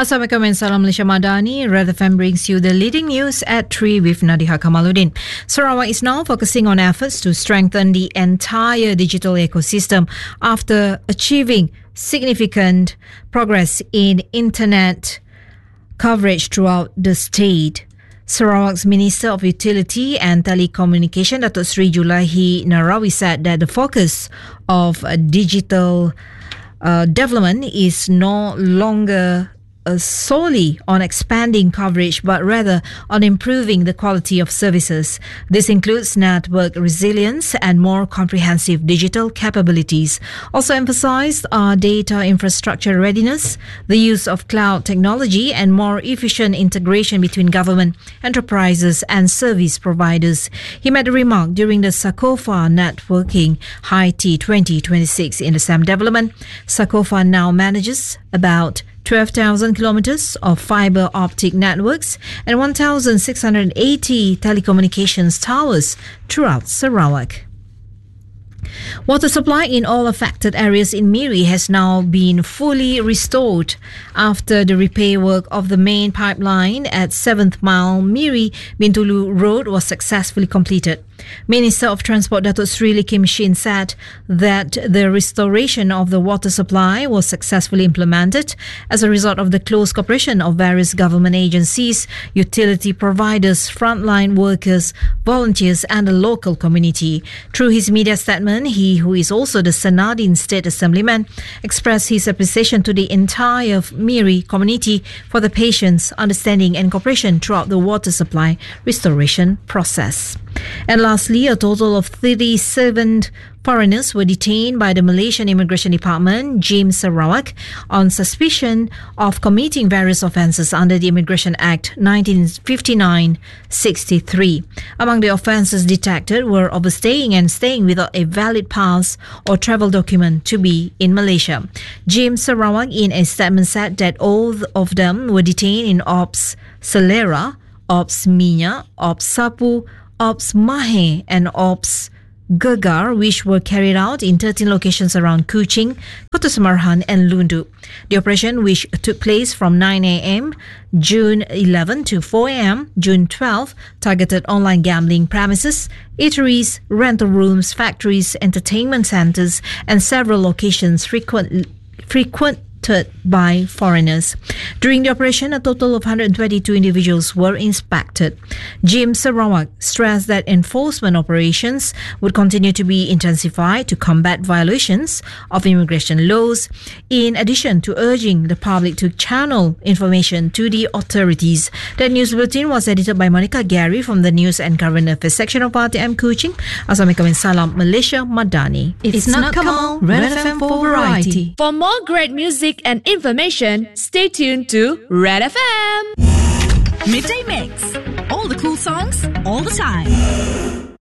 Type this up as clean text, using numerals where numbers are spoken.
Assalamualaikum and Salam Malaysia Madani. Red FM brings you the leading news at 3 with Nadiha Kamaluddin. Sarawak is now focusing on efforts to strengthen the entire digital ecosystem after achieving significant progress in internet coverage throughout the state. Sarawak's Minister of Utility and Telecommunication, Datuk Sri Julaihi Narawi, said that the focus of digital development is no longer solely on expanding coverage, but rather on improving the quality of services. This includes network resilience and more comprehensive digital capabilities. Also emphasized are data infrastructure readiness, the use of cloud technology, and more efficient integration between government, enterprises, and service providers. He made a remark during the Sakofa Networking High Tea 2026 in the SAM development. Sakofa now manages about 12,000 kilometers of fiber optic networks and 1,680 telecommunications towers throughout Sarawak. Water supply in all affected areas in Miri has now been fully restored after the repair work of the main pipeline at 7th Mile Miri Bintulu Road was successfully completed. Minister of Transport Datuk Sri Lee Kim Shin said that the restoration of the water supply was successfully implemented as a result of the close cooperation of various government agencies, utility providers, frontline workers, volunteers and the local community. Through his media statement, he, who is also the Sanadin State Assemblyman, expressed his appreciation to the entire Miri community for the patience, understanding and cooperation throughout the water supply restoration process. And lastly, a total of 37 foreigners were detained by the Malaysian Immigration Department, JIM Sarawak, on suspicion of committing various offences under the Immigration Act 1959-63. Among the offences detected were overstaying and staying without a valid pass or travel document to be in Malaysia. JIM Sarawak in a statement said that all of them were detained in Ops Selera, Ops Minya, Ops Sapu, Ops Mahe and Ops Gegar, which were carried out in 13 locations around Kuching, Kota Semarhan and Lundu. The operation, which took place from 9 a.m. June 11 to 4 a.m. June 12, targeted online gambling premises, eateries, rental rooms, factories, entertainment centres and several locations frequented by foreigners. During the operation, a total of 122 individuals were inspected. JIM Sarawak stressed that enforcement operations would continue to be intensified to combat violations of immigration laws, in addition to urging the public to channel information to the authorities. That news bulletin was edited by Monica Gary from the News and Current Affairs section of RTM Kuching. Assalamualaikum and Salam Malaysia Madani. It's not Kamal, Red FM for variety. For more great music and information, stay tuned to Red FM. Midday Mix. All the cool songs, all the time.